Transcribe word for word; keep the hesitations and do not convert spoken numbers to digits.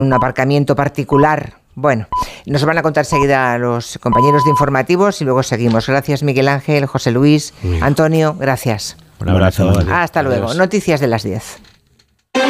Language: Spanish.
un aparcamiento particular. Bueno, nos van a contar enseguida los compañeros de informativos y luego seguimos. Gracias, Miguel Ángel, José Luis, Antonio, gracias. Un abrazo. Hasta luego. Noticias de las diez.